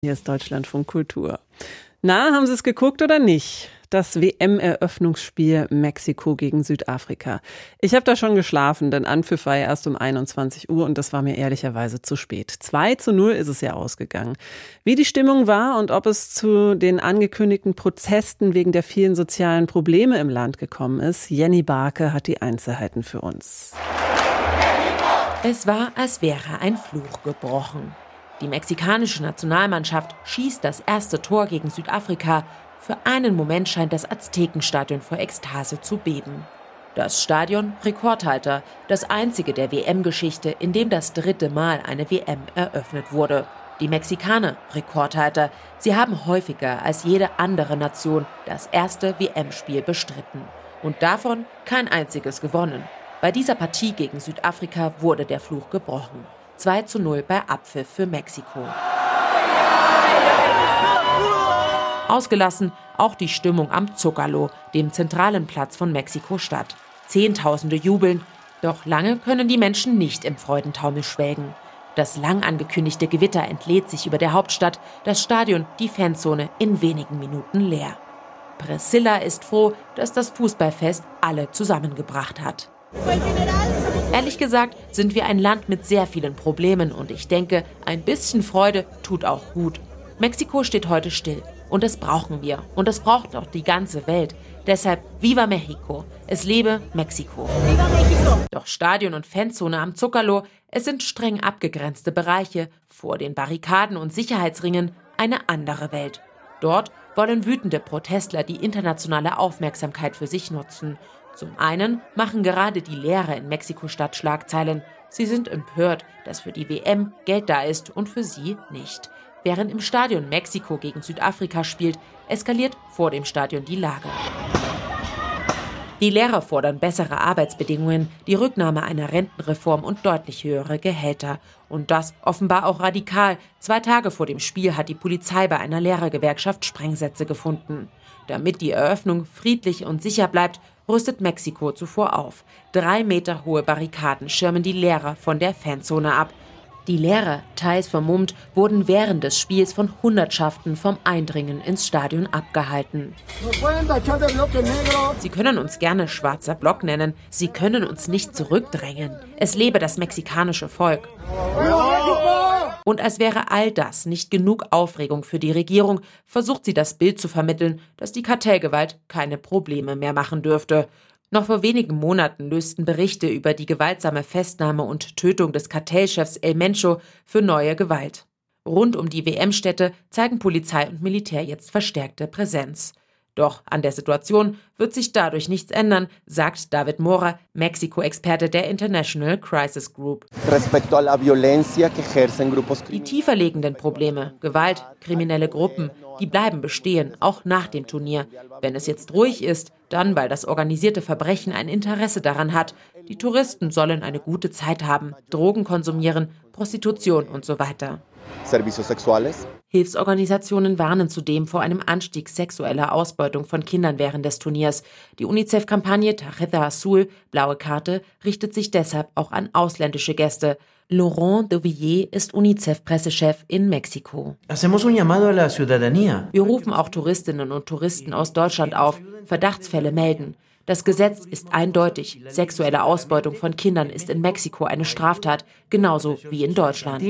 Hier ist Deutschlandfunk Kultur. Na, haben Sie es geguckt oder nicht? Das WM-Eröffnungsspiel Mexiko gegen Südafrika. Ich habe da schon geschlafen, denn Anpfiff war ja erst um 21 Uhr und das war mir ehrlicherweise zu spät. 2:0 ist es ja ausgegangen. Wie die Stimmung war und ob es zu den angekündigten Protesten wegen der vielen sozialen Probleme im Land gekommen ist, Jenny Barke hat die Einzelheiten für uns. Es war, als wäre ein Fluch gebrochen. Die mexikanische Nationalmannschaft schießt das erste Tor gegen Südafrika. Für einen Moment scheint das Aztekenstadion vor Ekstase zu beben. Das Stadion Rekordhalter, das einzige der WM-Geschichte, in dem das 3. Mal eine WM eröffnet wurde. Die Mexikaner Rekordhalter, sie haben häufiger als jede andere Nation das erste WM-Spiel bestritten. Und davon kein einziges gewonnen. Bei dieser Partie gegen Südafrika wurde der Fluch gebrochen. 2:0 bei Abpfiff für Mexiko. Ausgelassen auch die Stimmung am Zócalo, dem zentralen Platz von Mexiko-Stadt. Zehntausende jubeln, doch lange können die Menschen nicht im Freudentaumel schwelgen. Das lang angekündigte Gewitter entlädt sich über der Hauptstadt, das Stadion, die Fanzone in wenigen Minuten leer. Priscilla ist froh, dass das Fußballfest alle zusammengebracht hat. Ehrlich gesagt sind wir ein Land mit sehr vielen Problemen und ich denke, ein bisschen Freude tut auch gut. Mexiko steht heute still und das brauchen wir und das braucht auch die ganze Welt. Deshalb Viva México, es lebe Mexiko. Viva México. Doch Stadion und Fanzone am Zócalo, es sind streng abgegrenzte Bereiche, vor den Barrikaden und Sicherheitsringen eine andere Welt. Dort wollen wütende Protestler die internationale Aufmerksamkeit für sich nutzen. Zum einen machen gerade die Lehrer in Mexiko-Stadt Schlagzeilen. Sie sind empört, dass für die WM Geld da ist und für sie nicht. Während im Stadion Mexiko gegen Südafrika spielt, eskaliert vor dem Stadion die Lage. Die Lehrer fordern bessere Arbeitsbedingungen, die Rücknahme einer Rentenreform und deutlich höhere Gehälter. Und das offenbar auch radikal. 2 Tage vor dem Spiel hat die Polizei bei einer Lehrergewerkschaft Sprengsätze gefunden. Damit die Eröffnung friedlich und sicher bleibt, rüstet Mexiko zuvor auf. 3 Meter hohe Barrikaden schirmen die Lehrer von der Fanzone ab. Die Lehrer, teils vermummt, wurden während des Spiels von Hundertschaften vom Eindringen ins Stadion abgehalten. Sie können uns gerne schwarzer Block nennen, sie können uns nicht zurückdrängen. Es lebe das mexikanische Volk. Und als wäre all das nicht genug Aufregung für die Regierung, versucht sie das Bild zu vermitteln, dass die Kartellgewalt keine Probleme mehr machen dürfte. Noch vor wenigen Monaten lösten Berichte über die gewaltsame Festnahme und Tötung des Kartellchefs El Mencho für neue Gewalt. Rund um die WM-Stätte zeigen Polizei und Militär jetzt verstärkte Präsenz. Doch an der Situation wird sich dadurch nichts ändern, sagt David Mora, Mexiko-Experte der International Crisis Group. Die tiefer liegenden Probleme, Gewalt, kriminelle Gruppen, die bleiben bestehen, auch nach dem Turnier. Wenn es jetzt ruhig ist, dann weil das organisierte Verbrechen ein Interesse daran hat. Die Touristen sollen eine gute Zeit haben, Drogen konsumieren, Prostitution und so weiter. Hilfsorganisationen warnen zudem vor einem Anstieg sexueller Ausbeutung von Kindern während des Turniers. Die UNICEF-Kampagne Tarjeta Azul, blaue Karte, richtet sich deshalb auch an ausländische Gäste. Laurent de Villiers ist UNICEF-Pressechef in Mexiko. Wir rufen auch Touristinnen und Touristen aus Deutschland auf, Verdachtsfälle melden. Das Gesetz ist eindeutig. Sexuelle Ausbeutung von Kindern ist in Mexiko eine Straftat, genauso wie in Deutschland.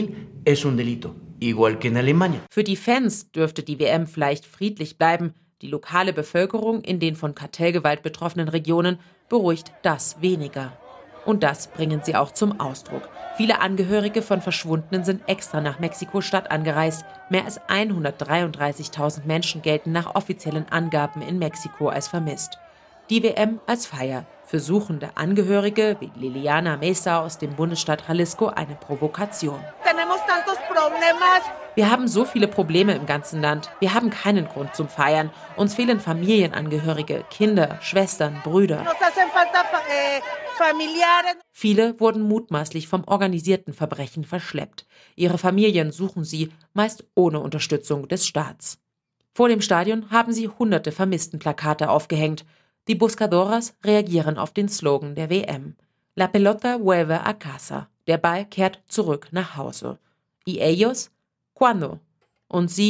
Für die Fans dürfte die WM vielleicht friedlich bleiben. Die lokale Bevölkerung in den von Kartellgewalt betroffenen Regionen beruhigt das weniger. Und das bringen sie auch zum Ausdruck. Viele Angehörige von Verschwundenen sind extra nach Mexiko-Stadt angereist. Mehr als 133.000 Menschen gelten nach offiziellen Angaben in Mexiko als vermisst. Die WM als Feier. Für suchende Angehörige wie Liliana Mesa aus dem Bundesstaat Jalisco eine Provokation. Wir haben so viele Probleme im ganzen Land. Wir haben keinen Grund zum Feiern. Uns fehlen Familienangehörige, Kinder, Schwestern, Brüder. Viele wurden mutmaßlich vom organisierten Verbrechen verschleppt. Ihre Familien suchen sie, meist ohne Unterstützung des Staats. Vor dem Stadion haben sie hunderte Vermisstenplakate aufgehängt. Die Buscadoras reagieren auf den Slogan der WM. La pelota vuelve a casa. Der Ball kehrt zurück nach Hause. Y ellos? ¿Cuándo? und sie